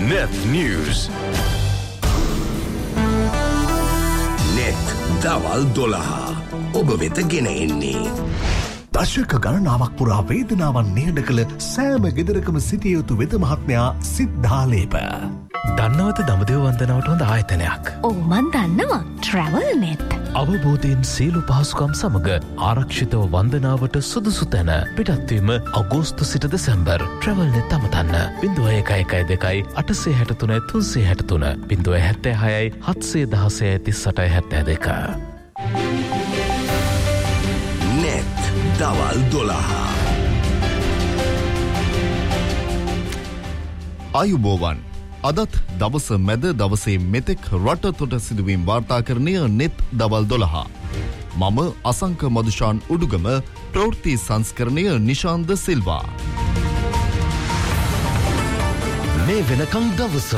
Net News. Net දවල් 12 ඔබ වෙත ගෙන එන්නේ. දශක ගණනාවක් පුරා වේදනාවන් නිහඬ කළ සෑම ගෙදරකම සිටිය යුතු වෙද මහත්මයා සිද්ධාලේප. දන්නවද දඹදිව වන්දනාවට හොඳ ආයතනයක්? ඔව් මන් දන්නවා. Travel Net. අවබෝධයෙන් සියලු පහසුකම් සමග ආරක්ෂිතව වන්දනාවට සුදුසු තැන පිටත්වීම අගෝස්තු සිට දෙසැම්බර්. Travel Net අමතන්න 0112 863 363 076 716 3872. Net දවල් 12. ආයුබෝවන්. අදත් දවස මැද දවසේ මෙතෙක් රට තොට සිදුවීම් වාර්තාකරණය නෙත් දවල් 12. මම අසංක මදුෂාන් උඩුගම ප්‍රවෘත්ති සංස්කරණය නිශාන්ද සිල්වා. මේ වෙනකම් දවස.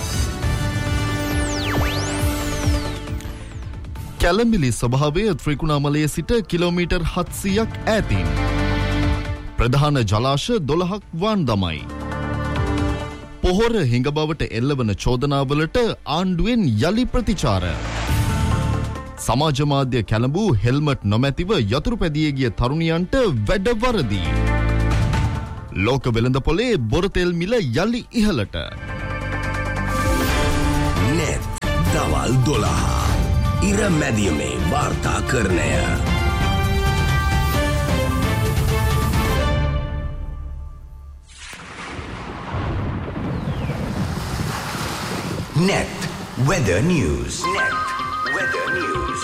කැලඹිලි ස්වභාවය ත්‍රිකුණාමලයේ සිට කිලෝමීටර් 700ක් ඈතින්. ප්‍රධාන ජලාශ 12ක් වන් දමයි. පොහොර හිඟ බවට එල්ලවන චෝදනාවලට ආණ්ඩුවෙන් යලි ප්‍රතිචාර. සමාජ මාධ්‍ය කැළඹූ හෙල්මට් නොමැතිව යතුරු පැදියේ ගිය තරුණියන්ට වැඩ වරදී. ලෝක වෙළඳපොලේ බොරතෙල් මිල යලි ඉහළට. Net දවල් 12. ඉර මැදියමේ වාර්තාකරණය. Net Weather News. Net Weather News.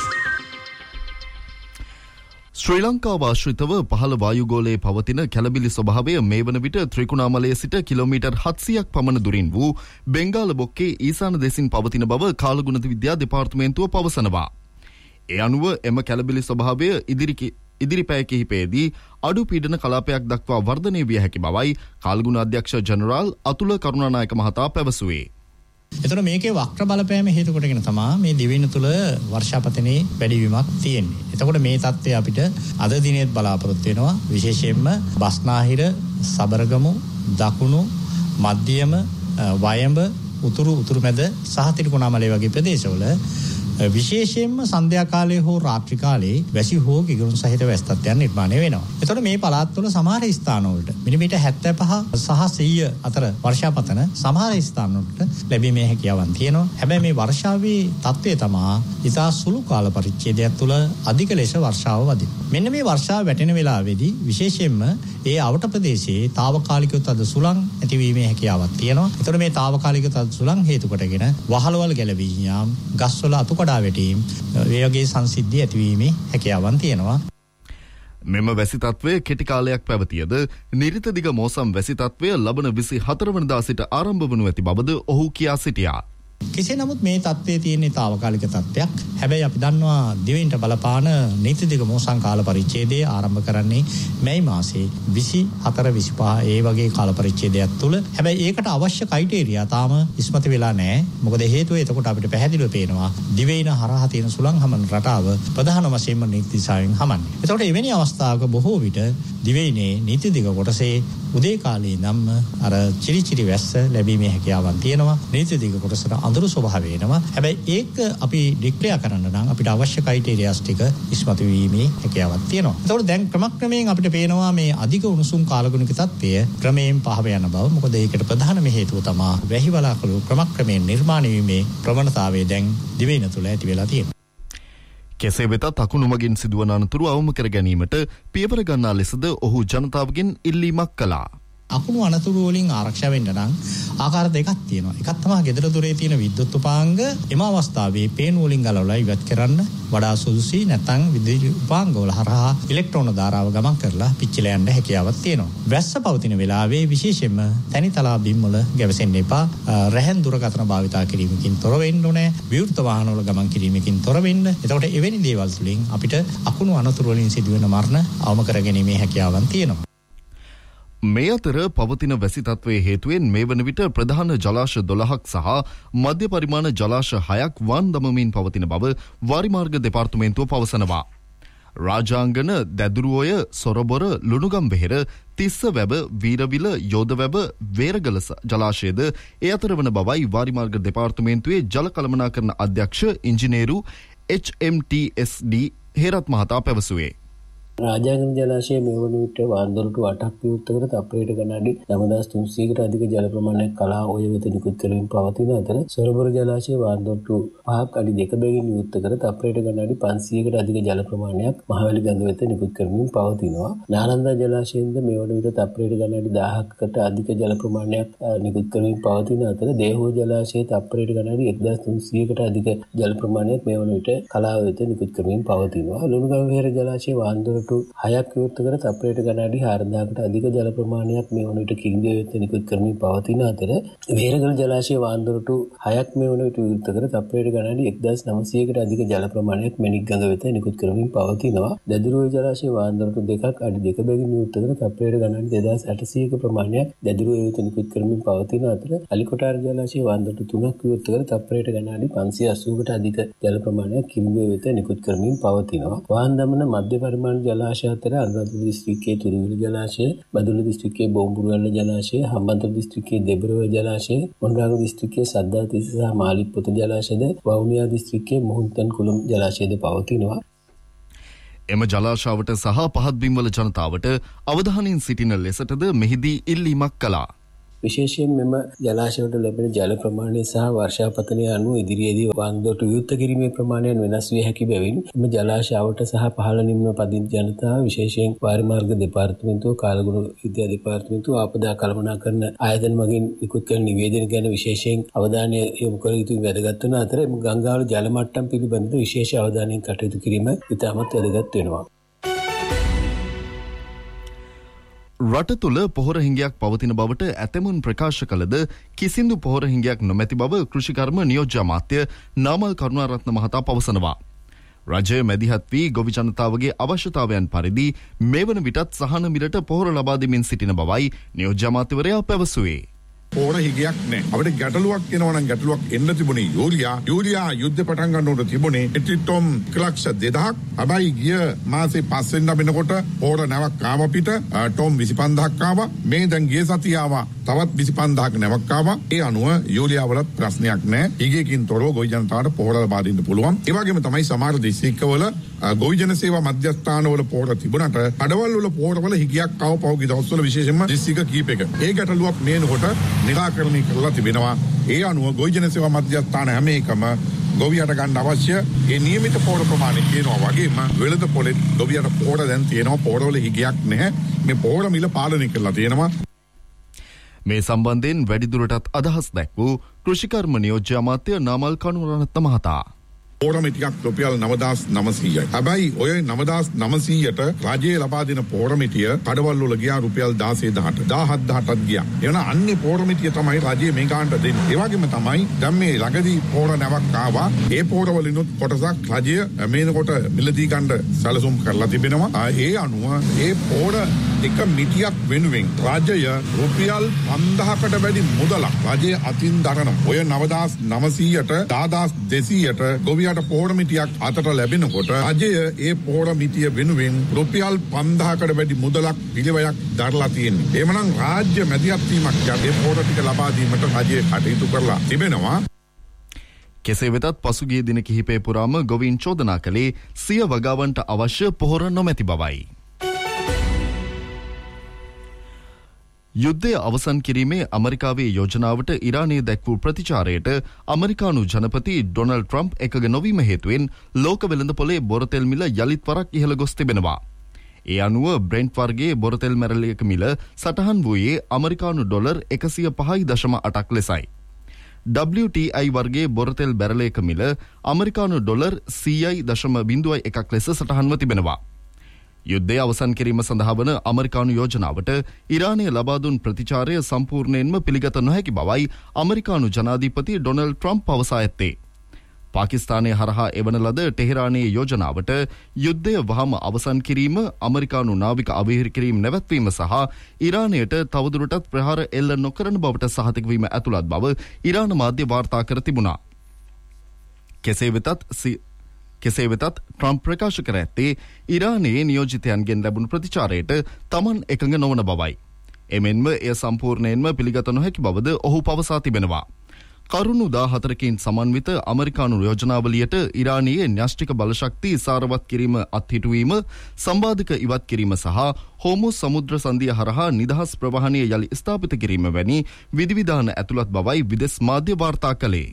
ශ්‍රී ලංකාව ආශ්‍රිතව පහළ වායුගෝලයේ පවතින කැළඹිලි ස්වභාවය මේ වන විට ත්‍රිකුණාමලයේ සිට කිලෝමීටර් 700ක් පමණ දුරින් වූ බෙන්ගාල බොක්කේ ඊසාන දෙසින් පවතින බව කාලගුණ විද්‍යා දෙපාර්තමේන්තුව පවසනවා. ඒ අනුව එම කැළඹිලි ස්වභාවය ඉදිරි පැය කිහිපයේදී අඩු පීඩන කලාපයක් දක්වා වර්ධනය විය හැකි බවයි කාලගුණ අධ්‍යක්ෂ ජෙනරාල් අතුල කරුණානායක මහතා පැවසුවේ. එතකොට මේකේ වක්‍ර බලපෑම හේතු කොටගෙන තමයි මේ දිවයින තුල වර්ෂාපතනේ වැඩිවීමක් තියෙන්නේ. එතකොට මේ தත්ත්වය අපිට අද දිනෙත් බලාපොරොත්තු වෙනවා. විශේෂයෙන්ම බස්නාහිර, සබරගමු, දකුණු, මධ්‍යම, වයඹ, උතුරු මැද සහ ත්‍රිකුණාමලය වගේ ප්‍රදේශවල විශේෂයෙන්ම සන්ධ්‍යා කාලයේ හෝ රාත්‍රී කාලයේ වැසි හෝ ගිගුරුන් සහිත වැස් තත්ත්වයන් නිර්මාණය වෙනවා. එතකොට මේ පළාත්වල සමහර ස්ථානවලට මිලිමීටර් 75 සහ 100 අතර වර්ෂාපතන සමහර ස්ථානවලට ලැබීමේ හැකියාවක් තියෙනවා. හැබැයි මේ වර්ෂාවේ තත්ත්වය තමයි ඉතා සුළු කාල පරිච්ඡේදයක් තුළ අධික ලෙස වර්ෂාව වදින. මෙන්න මේ වර්ෂාව වැටෙන වෙලාවේදී විශේෂයෙන්ම ඒ අවට ප්‍රදේශයේ తాවකාලිකව තද සුළං ඇතිවීමේ හැකියාවක් තියෙනවා. එතකොට මේ తాවකාලික තද සුළං හේතු කොටගෙන වහලවල් ගැලවී යාම, ගස්වල අතුකඩා වැටීම්, ඒ වගේ සංසිද්ධි ඇතිවීමේ හැකියාවක් තියෙනවා. මෙම වැසි තත්වය කෙටි කාලයක් පැවතියද නිරිත දිග මෝසම් වැසි තත්වය ලබන 24 වෙනිදා සිට ආරම්භ වනු ඇති බවද ඔහු කියා සිටියා. කෙසේ නමුත් මේ තත්ත්වයේ තියෙන తాවකාලික තත්ත්වයක්. හැබැයි අපි දන්නවා දිවයිනට බලපාන නීති දිග මෝසම් කාල පරිච්ඡේදය ආරම්භ කරන්නේ මැයි මාසයේ 24 25 ඒ වගේ කාල පරිච්ඡේදයක් තුල. හැබැයි ඒකට අවශ්‍ය ක්‍රයිටීරියා තාම ඉස්මතු වෙලා නැහැ. මොකද හේතුව එතකොට අපිට පැහැදිලිව පේනවා දිවයින හරහා තියෙන සුළං හමන රටාව ප්‍රධාන වශයෙන්ම නීති දිශාවෙන් හමන්නේ. එතකොට එවැනි අවස්ථාවක බොහෝ විට දිවයිනේ නීති දිග කොටසේ උදේ කාලේ නම් අර චිරිචිරි වැස්ස ලැබීමේ හැකියාවක් තියෙනවා. නීති දිග කොටසට අඳුරු ස්වභාවය එනවා. හැබැයි ඒක අපි ඩික්ලෙයාර් කරන්න නම් අපිට අවශ්‍ය ක්‍රයිටීරියාස් ටික ඉස්මතු වීමේ හැකියාවක් තියෙනවා. ඒතකොට දැන් ක්‍රමක්‍රමයෙන් අපිට පේනවා මේ අධික උණුසුම් කාලගුණික තත්ත්වය ක්‍රමයෙන් පහව යන බව. මොකද ඒකට ප්‍රධානම හේතුව තමයි වැහි වලාකුළු ක්‍රමක්‍රමයෙන් නිර්මාණය වීමේ ප්‍රවණතාවය දැන් දිවයින තුළ ඇති වෙලා තියෙනවා. කෙසේ වෙතත් අකුණු මගින් සිදුවන අනතුරු අවම කර ගැනීමට පියවර ගන්නා ලෙසද ඔහු ජනතාවගෙන් ඉල්ලීමක් කළා. අකුණු අනතුරු වලින් ආරක්ෂා වෙන්න නම් ආකාර දෙකක් තියෙනවා. එකක් තමයි ගෙදර දොරේ තියෙන විද්‍යුත් උපාංග එම අවස්ථාවේ පේන වලින් ගලවලා ඉවත් කරන්න වඩා සුදුසුයි. නැත්නම් විද්‍යුත් උපාංග වල හරහා ඉලෙක්ට්‍රෝන ධාරාව ගමන් කරලා පිච්චිලා යන්න හැකියාවක් තියෙනවා. වැස්ස පවතින වෙලාවේ විශේෂයෙන්ම තනිතලා බිම් වල ගැවසෙන්න එපා. රැහන් දුරකථන භාවිතා කිරීමකින් තොර වෙන්න ඕනේ. විවෘත වාහන වල ගමන් කිරීමකින් තොර වෙන්න. එතකොට එවැනි දේවල් වලින් අපිට අකුණු අනතුරු වලින් සිදුවෙන මරණ අවම කර ගැනීමේ හැකියාවක් තියෙනවා. මේ අතර පවතින වැසි තත්වයේ හේතුවෙන් මේ වන විට ප්‍රධාන ජලාශ 12ක් සහ මධ්‍ය පරිමාණ ජලාශ 6ක් වන් දමමින් පවතින බව වාරිමාර්ග දෙපාර්තමේන්තුව පවසනවා. රාජාංගන, දැදුරුඔය, සොරබොර, ලුණුගම්වෙහෙර, තිස්ස වැව, වීරවිල, යෝධ වැව, වේරගල ජලාශයද ඒ අතර වන බවයි වාරිමාර්ග දෙපාර්තමේන්තුවේ ජල කළමනාකරණ අධ්‍යක්ෂ ඉංජිනේරු HMTSD හේරත් මහතා පැවසුවේ. රාජාංගන ජලාශය මේ වන විට වාන්දරට 8ක් විවෘතකර තප්පරයට ගණඩි 9300කට අධික ජල ප්‍රමාණයක් කලා ඔය වෙත නිකුත් කරමින් පවතින අතර සොරබොර ජලාශය වාන්දරට 5ක් අඩි 2 බැගින් විවෘතකර තප්පරයට ගණඩි 500කට අධික ජල ප්‍රමාණයක් මහවැලි ගඟ වෙත නිකුත් කරමින් පවතිනවා. නාලන්දා ජලාශයෙන්ද මේ වන විට තප්පරයට ගණඩි 1000කට අධික ජල ප්‍රමාණයක් නිකුත් කරමින් පවතින අතර දේහෝ ජලාශයේ තප්පරයට ගණඩි 1300කට අධික ජල ප්‍රමාණයක් මේ වන විට කලාව වෙත නිකුත් කරමින් පවතිනවා. ලුණුගම්වෙහෙර ජලාශයේ වාන්දරට 6ක් විවෘතකර තප්පරයට ගණඩි 4000කට අධික ජල ප්‍රමාණයක් මේ වන විට කිරිඳිය වෙත නිකුත් කරමින් පවතින අතර වේරගල ජලාශයේ වාන්දරට 6ක් මේ වන විට විවෘතකර තප්පරයට ගණඩි 1900කට අධික ජල ප්‍රමාණයක් මැණික් ගඟ වෙත නිකුත් කරමින් පවතිනවා. දැදුරුව ජලාශයේ වාන්දරට 2ක් අඩි 2 බැගින් විවෘතකර තප්පරයට ගණඩි 2800ක ප්‍රමාණයක් දැදුරුව වෙත නිකුත් කරමින් පවතින අතර අලිකොටාර ජලාශයේ වාන්දරට 3ක් විවෘතකර තප්පරයට ගණඩි 580කට අධික ජල ප්‍රමාණයක් කිරිඳිය වෙත නිකුත් කරමින් පවතිනවා. වාහන දමන මධ්‍ය පරිමාණ ජලාශය අතර අනුරාධපුර දිස්ත්‍රික්කයේ තුරුවිල ජලාශය, බදුල්ල දිස්ත්‍රික්කයේ බෝම්බුරුවැල්ල ජලාශය, හම්බන්තොට දිස්ත්‍රික්කයේ දෙබරව ජලාශය, මොණරාගල දිස්ත්‍රික්කයේ සද්දාතිස්ස සහ මාලිප්පොත ජලාශයද, වවුනියා දිස්ත්‍රික්කයේ මුහුන්තන් කුළුම් ජලාශයද පවතිනවා. එම ජලාශාවට සහ පහත් බිම්වල ජනතාවට අවධානයෙන් සිටින ලෙසටද මෙහිදී ඉල්ලීමක් කළා. විශේෂයෙන් මෙම ජලාශවලට ලැබෙන ජල ප්‍රමාණය සහ වර්ෂාපතනය අනුව ඉදිරියේදී වාන්දරට විවෘත කිරීමේ ප්‍රමාණයන් වෙනස් විය හැකි බැවින් එම ජලාශාවට සහ පහළ නිම්න පදිංචි ජනතාව විශේෂයෙන් වාරිමාර්ග දෙපාර්තමේන්තුව, කාලගුණ විද්‍යා දෙපාර්තමේන්තුව, ආපදා කළමනාකරණ ආයතන මගින් නිකුත් කරන නිවේදන ගැන විශේෂයෙන් අවධානය යොමු කර යුතු වැදගත් වන අතර එම ගංගාවල ජල මට්ටම් පිළිබඳව විශේෂ අවධානයෙන් කටයුතු කිරීම ඉතාමත් වැදගත් වෙනවා. රට තුළ පොහොර හිඟයක් පවතින බවට ඇතැමුන් ප්‍රකාශ කළද කිසිදු පොහොර හිඟයක් නොමැති බව කෘෂිකර්ම නියෝජ්‍ය අමාත්‍ය නාමල් කරුණාරත්න මහතා පවසනවා. රජය මැදිහත් වී ගොවි ජනතාවගේ අවශ්‍යතාවයන් පරිදි මේ වන විටත් සහන මිලට පොහොර ලබා දෙමින් සිටින බවයි නියෝජ්‍ය අමාත්‍යවරයා පැවසුවේ. පොහොර හිගයක් නැහැ. අපිට ගැටලුවක් එනවා නම් ගැටලුවක් එන්න තිබුණේ යූරියා යුද්ධ පටන් ගන්නකොට තිබුණේ මෙට්‍රික් ටොන් 1,20,000ක්. හැබැයි ගිය මාසේ 5 වෙනිදා වෙනකොට පොහොර නැවක් ආව පිට ටොන් 25000ක් ආවා. මේ දැන් ගිය සතිය ආවා තවත් 25000ක් නැවක් ආවා. ඒ අනුව යූරියා වල ප්‍රශ්නයක් නැහැ. හිගයකින් තොරව ගොවි ජනතාවට පොහොර ලබා දෙන්න පුළුවන්. ඒ වගේම තමයි සමහර දිස්ත්‍රික්කවල ගොවි ජන සේවා මධ්‍යස්ථානවල පොහොර තිබුණාට කඩවල් වල පොහොර වල හිගයක් ආව පහුගිය දවස්වල විශේෂයෙන්ම දිස්ත්‍රික්ක කීපයක. ඒ ගැටලුවක් මේනකොට නිරාකරණය කරලා තිබෙනවා. ඒ අනුව ගොවි ජන සේවා මධ්‍යස්ථාන හැම එකම ගොවියට ගන්න අවශ්‍ය ඒ නියමිත පොහොර ප්‍රමාණය තියෙනවා වගේම වෙළඳ පොලේ ගොවියට පොහොර දැන් තියෙනවා. පොහොරවල හිගයක් නැහැ. මේ පොහොර මිල පාලනය කරලා තියෙනවා. මේ සම්බන්ධයෙන් වැඩිදුරටත් අදහස් දැක්වූ කෘෂිකර්ම නියෝජ්‍ය අමාත්‍ය නාමල් කරුණාරත්න මහතා පොහොර මිටියක් රුපියල් 9,900යි. හැබැයි ඔය 9,900ට රජයේ ලබා දෙන පොහොර මිටිය කඩවල් වල ගියා රුපියල් 16,000ට 17,000ටත් ගියා. එවන අන්නේ පොහොර මිටිය තමයි රජයේ මේ ගානට දෙන්නේ. ඒ වගේම තමයි දැන් මේ ළඟදී පොහොර නැවක් ආවා. ඒ පොහොර වලිනුත් කොටසක් රජය මේනකොට මිලදී ගන්න සැලසුම් කරලා තිබෙනවා. ඒ අනුව ඒ පොහොර එක මිටියක් වෙනුවෙන් රජය රුපියල් 5,000කට වැඩි මුදලක් රජයේ අතින් දරනවා. ඔය 9,900ට 10,200ට ගොවියා පොහොර මිටියක් අතට ලැබෙනකොට රජය ඒ පොහොර මිටිය වෙනුවෙන් රුපියල් 5,000කට වැඩි මුදලක් පිළිවෙලක් දරලා තියෙනවා. එhmenan රාජ්‍ය මැදිහත් වීමක් යටතේ පොහොර ටික ලබා දීමට රජය කටයුතු කරලා තිබෙනවා. කෙසේ වෙතත් පසුගිය දින කිහිපය පුරාම ගොවීන් චෝදනා කළේ සිය වගාවන්ට අවශ්‍ය පොහොර නොමැති බවයි. යුද්ධය අවසන් කිරීමේ ඇමරිකාවේ යෝජනාවට ඉරානයේ දැක් වූ ප්‍රතිචාරයට ඇමරිකානු ජනපති ඩොනල්ඩ් ට්‍රම්ප් එකග නොවීම හේතුවෙන් ලෝක වෙළඳපොලේ බොරතෙල් මිල යළිත් වරක් ඉහළ ගොස් තිබෙනවා. ඒ අනුව බ්‍රෙන්ට් වර්ගයේ බොරතෙල් මැරලියක මිල සටහන් වූයේ ඇමරිකානු ඩොලර් 105.8ක් ලෙසයි. WTI වර්ගයේ බොරතෙල් බැරලයක මිල ඇමරිකානු ඩොලර් 100.01ක් ලෙස සටහන්ව තිබෙනවා. යුද්ධය අවසන් කිරීම සඳහා වන ඇමරිකානු යෝජනාවට ඉරානය ලබා දුන් ප්‍රතිචාරය සම්පූර්ණයෙන්ම පිළිගත නොහැකි බවයි ඇමරිකානු ජනාධිපති ඩොනල්ඩ් ට්‍රම්ප් පවසා ඇත්තේ. පාකිස්තානය හරහා එවන ලද ටෙහෙරානයේ යෝජනාවට යුද්ධය වහම අවසන් කිරීම, ඇමරිකානු නාවික අවහිර කිරීම නැවැත්වීම සහ ඉරානයට තවදුරටත් ප්‍රහාර එල්ල නොකරන බවට සහතික වීම ඇතුළත් බව ඉරාන මාධ්‍ය වාර්තා කර තිබුණා. කෙසේ වෙතත් ට්‍රම්ප් ප්‍රකාශ කර ඇත්තේ ඉරානයේ නියෝජිතයන්ගෙන් ලැබුණු ප්‍රතිචාරයට තමන් එකඟ නොවන බවයි. එමෙන්ම එය සම්පූර්ණයෙන්ම පිළිගත නොහැකි බවද ඔහු පවසා තිබෙනවා. කරුණු 14කින් සමන්විත අමරිකානු යෝජනාවලියට ඉරානයේ න්‍යෂ්ටික බලශක්ති සාරවත් කිරීම අත්හිටුවීම, සම්බාධක ඉවත් කිරීම සහ හෝමුස් සමුද්‍ර සන්ධිය හරහා නිදහස් ප්‍රවාහනය යළි ස්ථාපිත කිරීම වැනි විධිවිධාන ඇතුළත් බවයි විදෙස් මාධ්‍ය වාර්තා කළේ.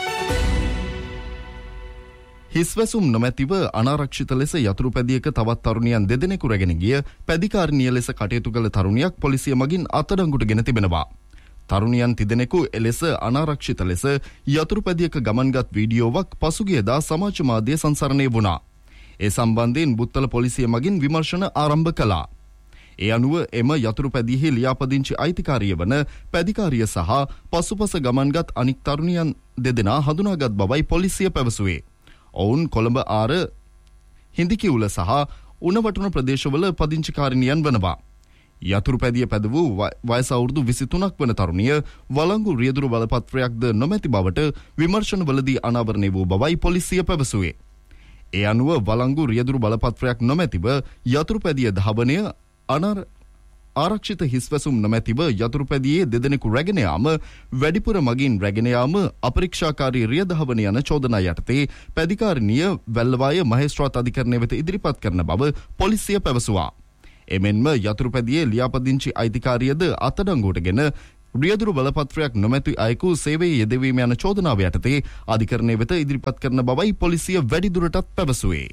හිස්වැසුම් නොමැතිව අනාරක්ෂිත ලෙස යතුරු පැදියක තවත් තරුණියන් දෙදෙනෙකු රැගෙන ගිය පැදිකාරිනිය ලෙස කටයුතු කළ තරුණියක් පොලිසිය මගින් අත්අඩංගුවට ගෙන තිබෙනවා. තරුණියන් තිදෙනෙකු එලෙස අනාරක්ෂිත ලෙස යතුරු පැදියක ගමන්ගත් වීඩියෝවක් පසුගියදා සමාජ මාධ්‍ය සංසරණය වුණා. ඒ සම්බන්ධයෙන් බුත්තල පොලිසිය මගින් විමර්ශන ආරම්භ කළා. ඒ අනුව එම යතුරු පැදියෙහි ලියාපදිංචි අයිතිකාරිය වන පැදිකාරිය සහ පසුපස ගමන්ගත් අනික් තරුණියන් දෙදෙනා හඳුනාගත් බවයි පොලිසිය පැවසුවේ. ඔවුන් කොළඹ ආර හිඳිකිවුල සහ උණවටුන ප්‍රදේශවල පදිංචිකාරිනියන් වනවා. යතුරු පැදිය පැද වූ වයස අවුරුදු 23ක් වන තරුණිය වළංගු රියදුරු බලපත්‍රයක්ද නොමැති බවට විමර්ශනවලදී අනාවරණය වූ බවයි පොලිසිය පැවසුවේ. ඒ අනුව වළංගු රියදුරු බලපත්‍රයක් නොමැතිව යතුරු පැදිය ධාවනය ආරක්ෂිත හිස්වැසුම් නොමැතිව යතුරු පැදියේ දෙදෙනෙකු රැගෙන යාම, වැඩිපුර මගින් රැගෙන යාම, අපරීක්ෂාකාරී රියධාවන යන චෝදනා යටතේ පැදිකාරිනිය වැල්ලවාය මහේස්ත්‍රාත් අධිකරණය වෙත ඉදිරිපත් කරන බව පොලිසිය පැවසුවා. එමෙන්ම යතුරු පැදියේ ලියාපදිංචි අයිතිකාරියද අත්අඩංගුවටගෙන රියදුරු බලපත්‍රයක් නොමැති අයෙකු සේවයේ යෙදවීම යන චෝදනාව යටතේ අධිකරණය වෙත ඉදිරිපත් කරන බවයි පොලිසිය වැඩිදුරටත් පැවසුවේ.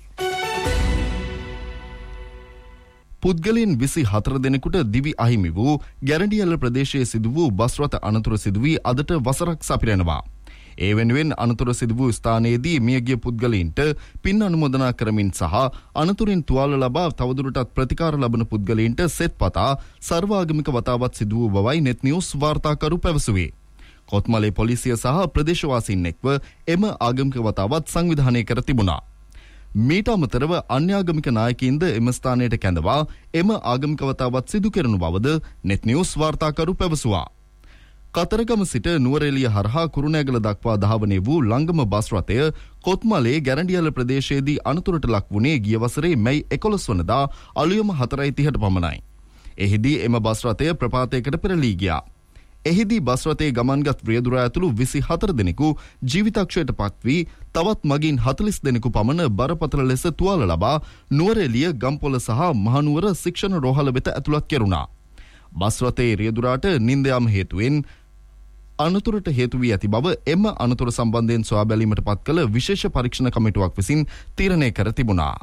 පුද්ගලයන් 24 දෙනෙකුට දිවි අහිමි වූ ගැරන්ඩියල්ල ප්‍රදේශයේ සිදු වූ බස් රථ අනතුර සිදු වී අදට වසරක් සපිරෙනවා. ඒ වෙනුවෙන් අනතුර සිදු වූ ස්ථානයේදී මියගිය පුද්ගලයින්ට පින් අනුමೋದනා කරමින් සහ අනතුරින් තුවාල ලබා තවදුරටත් ප්‍රතිකාර ලබන පුද්ගලයින්ට සෙත් පතා සර්වාගමික වතාවත් සිදු වූ බවයි net news වාර්තාකරු පැවසුවේ. කොත්මලේ පොලිසිය සහ ප්‍රදේශවාසීන් එක්ව එම ආගමික වතාවත් සංවිධානය කර තිබුණා. මීට අමතරව අන්‍යාගමික නායකයින්ද එම ස්ථානයට කැඳවා එම ආගමික වතාවත් සිදු කරනු බවද net news වාර්තාකරු පැවසුවා. කතරගම සිට නුවරඑළිය හරහා කුරුණෑගල දක්වා ධාවනය වූ ලංගම බස් රථය කොත්මලේ ගැරන්ඩියල්ල ප්‍රදේශයේදී අනතුරට ලක් වුණේ ගිය වසරේ මැයි 11 වනදා අලුයම 4:30ට පමණයි. එහිදී එම බස් රථය ප්‍රපාතයකට පෙරලී ගියා. එහිදී බස් රථයේ ගමන්ගත් රියදුරා ඇතුළු 24 දෙනෙකු ජීවිතක්ෂයට පත් වී තවත් මගින් 40 දෙනෙකු පමණ බරපතල ලෙස තුවාල ලබා නුවරඑළිය ගම්පොළ සහ මහනුවර ශික්ෂණ රෝහල වෙත ඇතුළත් කෙරුණා. බස් රථයේ රියදුරාට නින්ද යාම හේතුවෙන් අනතුරට හේතු වී ඇති බව එම අනතුර සම්බන්ධයෙන් සොයා බැලීමට පත් කළ විශේෂ පරීක්ෂණ කමිටුවක් විසින් තීරණය කර තිබුණා.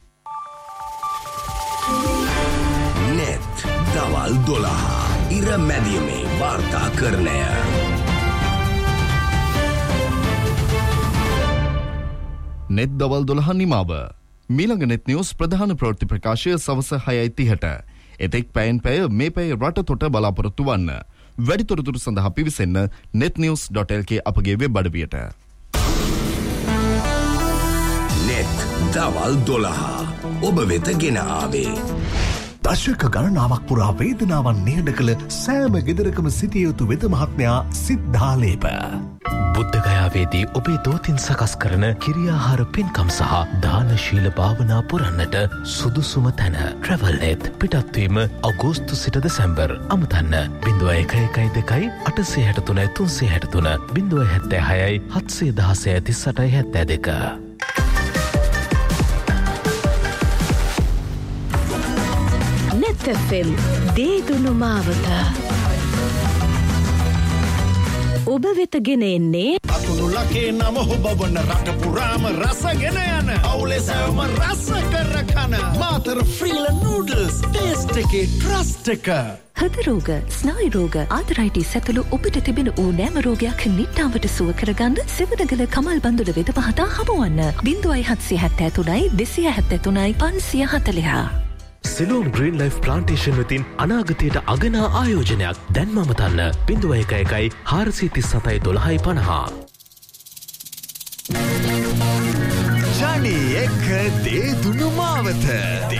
net දවල් 12 ඉර මැදියමේ වාර්තාකරණය. net දවල් 12 නිමාව. මීළඟ net news ප්‍රධාන ප්‍රවෘත්ති ප්‍රකාශය සවස 6:30ට. එතෙක් පැයෙන් පැය මේ පැය රට තොට බලාපොරොත්තු වන්න. වැඩි තොරතුරු සඳහා පිවිසෙන්න netnews.lk අපගේ වෙබ් අඩවියට. net දවල් 12 ඔබ වෙත ගෙන ආවේ දශක ගණනාවක් පුරා වේදනාවන් නිහඬ කළ සෑම ගෙදරකම සිටිය යුතු වෙද මහත්මයා සිද්ධාලේප. බුද්ධගයාවේදී ඔබේ දෝතින් සකස් කරන කිරියාහාර පින්කම් සහ දානශීල භාවනා පුරන්නට සුදුසුම තැන ට්‍රැවල්නෙත්. පිටත්වීම අගෝස්තු සිට දෙසැම්බර්. අමතන්න 0112 863 363 076 716 38 FM දේදුණු මාවත ඔබ වෙත ගෙන එන්නේ අකුණු ලකේ නම හොබවන රට පුරාම රසගෙන යන අවුලෙසම රස කර කන මාතර ෆ්‍රීල නූඩල්ස් ටේස්ට් එකේ ට්‍රස්ට් එක. හෘද රෝග, ස්නායු රෝග, ආතරයිටිස් ඇතුළු ඔබට තිබෙන ඕනෑම රෝගයක් නිට්ටාවට සුව කරගන්න සෙවණගල කමල් බන්දුල වෙද මහතා හමුවන්න 0773 273 540. සිලෝන් ග්‍රීන් ලයිෆ් ප්ලාන්ටේෂන් වෙතින් අනාගතයට අගනා ආයෝජනයක් දැන් මම තන්න 0111 437 1250. ජනි එක දේදුණු මාවත.